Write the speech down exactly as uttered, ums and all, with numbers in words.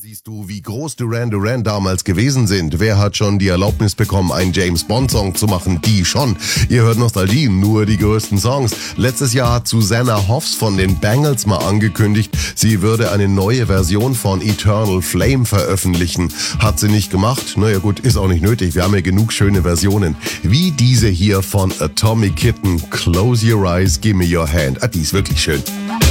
Siehst du, wie groß Duran Duran damals gewesen sind? Wer hat schon die Erlaubnis bekommen, einen James-Bond-Song zu machen? Die schon. Ihr hört Nostalgie, nur die größten Songs. Letztes Jahr hat Susanna Hoffs von den Bangles mal angekündigt, sie würde eine neue Version von Eternal Flame veröffentlichen. Hat sie nicht gemacht? Naja gut, ist auch nicht nötig. Wir haben ja genug schöne Versionen. Wie diese hier von Atomic Kitten. Close your eyes, give me your hand. Ah, die ist wirklich schön.